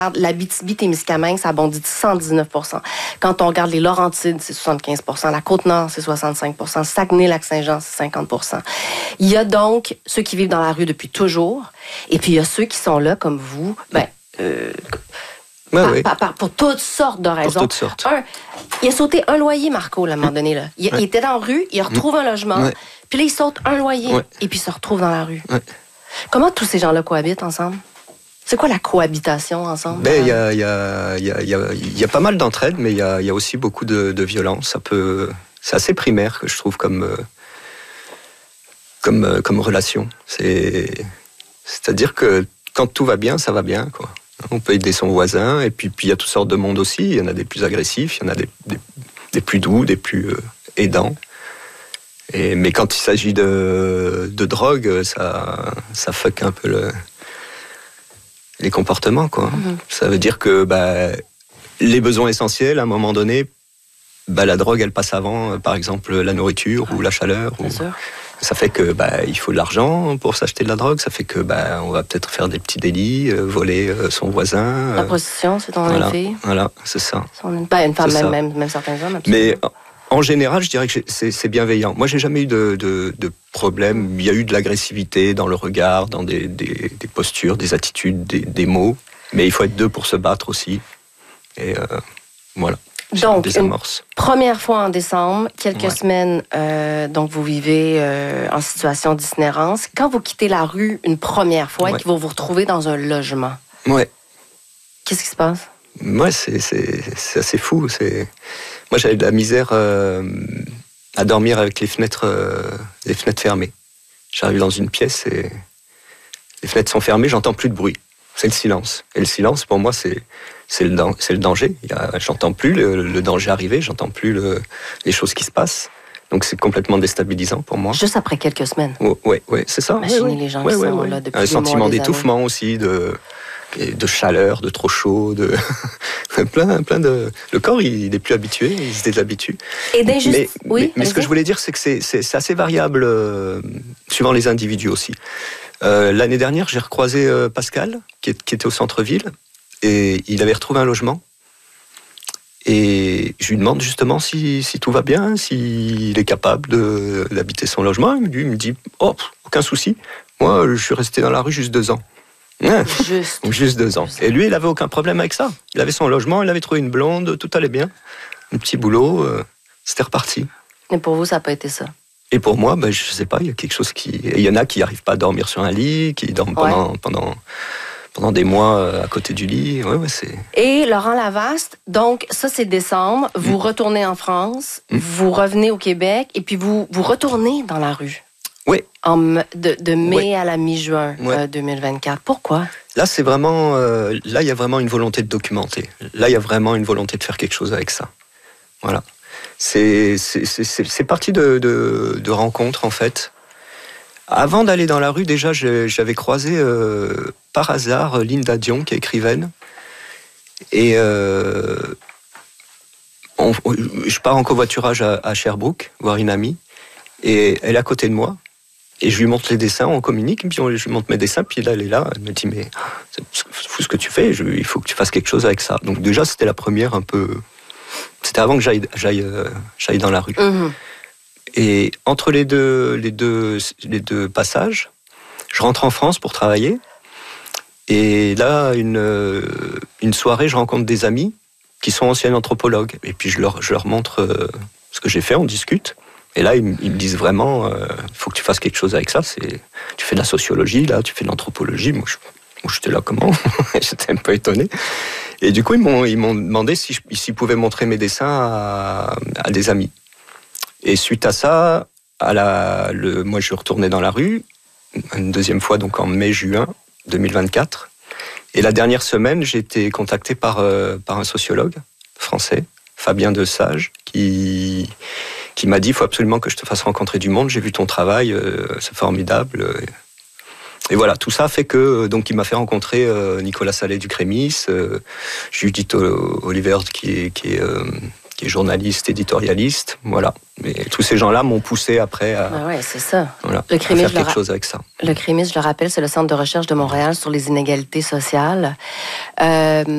l'Abitibi-Témiscamingue, ça a bondi de 119%. Quand on regarde les Laurentides, c'est 75%. La Côte-Nord, c'est 65%. Saguenay-Lac-Saint-Jean, c'est 50%. Il y a donc ceux qui vivent dans la rue depuis toujours. Et puis, il y a ceux qui sont là, comme vous, pour toutes sortes de raisons. Pour toutes sortes. Il a sauté un loyer, Marco, à un moment donné. Là. Il était dans la rue, il retrouve un logement, puis là, il saute un loyer, et puis il se retrouve dans la rue. Comment tous ces gens-là cohabitent ensemble? C'est quoi la cohabitation ensemble? Il y a pas mal d'entraide, mais il y a aussi beaucoup de violence. C'est assez primaire, que je trouve, comme relation. C'est-à-dire que quand tout va bien, ça va bien, quoi. On peut aider son voisin, et puis il y a toutes sortes de monde aussi. Il y en a des plus agressifs, il y en a des plus doux, des plus aidants. Mais quand il s'agit de drogue, ça fuck un peu les comportements, quoi. Ça veut dire que les besoins essentiels, à un moment donné, la drogue, elle passe avant, par exemple, la nourriture ou la chaleur. Ça fait que il faut de l'argent pour s'acheter de la drogue. Ça fait que on va peut-être faire des petits délits, voler son voisin. La prostitution, c'est ton effet. Voilà, c'est ça. Une femme, même certains hommes. Absolument. Mais en général, je dirais que c'est bienveillant. Moi, j'ai jamais eu de problème. Il y a eu de l'agressivité dans le regard, dans des postures, des attitudes, des mots. Mais il faut être deux pour se battre aussi. Et voilà. Donc, une première fois en décembre, quelques semaines, donc vous vivez en situation d'itinérance. Quand vous quittez la rue une première fois et que vous vous retrouvez dans un logement, qu'est-ce qui se passe? Moi, c'est assez fou. Moi, j'avais de la misère à dormir avec les fenêtres fermées. J'arrive dans une pièce et les fenêtres sont fermées, j'entends plus de bruit. C'est le silence. Et le silence, pour moi, c'est le danger. J'entends plus le danger arriver, j'entends plus les choses qui se passent. Donc c'est complètement déstabilisant pour moi. Juste après quelques semaines. Oui, c'est ça. Imaginez les gens qui sont là depuis un sentiment d'étouffement aussi, de chaleur, de trop chaud, plein de... Le corps, il est plus habitué, il se déshabitue. Et mais ce que je voulais dire, c'est que c'est assez variable suivant les individus aussi. L'année dernière, j'ai recroisé Pascal, qui était au centre-ville, et il avait retrouvé un logement. Et je lui demande justement si tout va bien, s'il est capable d'habiter son logement. Lui, il me dit « Oh, aucun souci, moi, je suis resté dans la rue juste 2 ans. » Juste 2 ans. Et lui, il avait aucun problème avec ça. Il avait son logement, il avait trouvé une blonde, tout allait bien. Un petit boulot, c'était reparti. Et pour vous, ça n'a pas été ça? Et pour moi, je sais pas, il y a quelque chose qui... Il y en a qui n'arrivent pas à dormir sur un lit, qui dorment pendant des mois à côté du lit. C'est... Et Laurent Lavaste, donc ça c'est décembre, vous retournez en France, vous revenez au Québec, et puis vous retournez dans la rue. Oui. De mai à la mi-juin 2024. Pourquoi? Là, c'est vraiment... là, il y a vraiment une volonté de documenter. Là, il y a vraiment une volonté de faire quelque chose avec ça. Voilà. C'est parti de rencontres, en fait. Avant d'aller dans la rue, déjà, j'avais croisé par hasard Linda Dion, qui est écrivaine. Et je pars en covoiturage à Sherbrooke, voir une amie. Et elle est à côté de moi. Et je lui montre les dessins, on communique, puis je lui montre mes dessins, puis là, elle est là, elle me dit, mais c'est fou ce que tu fais, il faut que tu fasses quelque chose avec ça. Donc déjà, c'était la première un peu... C'était avant que j'aille dans la rue. Mmh. Et entre les deux passages, je rentre en France pour travailler. Et là, une soirée, je rencontre des amis qui sont anciens anthropologues. Et puis je leur montre ce que j'ai fait, on discute. Et là, ils me disent vraiment, faut que tu fasses quelque chose avec ça. Tu fais de la sociologie, là, tu fais de l'anthropologie. Moi, j'étais là, comment? J'étais un peu étonné. Et du coup, ils m'ont demandé s'ils pouvaient montrer mes dessins à des amis. Et suite à ça, moi, je suis retourné dans la rue, une deuxième fois, donc en mai-juin 2024. Et la dernière semaine, j'ai été contacté par un sociologue français, Fabien Desage, qui m'a dit, il faut absolument que je te fasse rencontrer du monde, j'ai vu ton travail, c'est formidable. Et voilà, tout ça fait que, donc il m'a fait rencontrer Nicolas Sallet du Crémis, Judith Oliver qui est journaliste, éditorialiste, voilà. Et tous ces gens-là m'ont poussé après à, c'est ça. Voilà, à faire quelque chose avec ça. Le Crémis, je le rappelle, c'est le Centre de recherche de Montréal sur les inégalités sociales.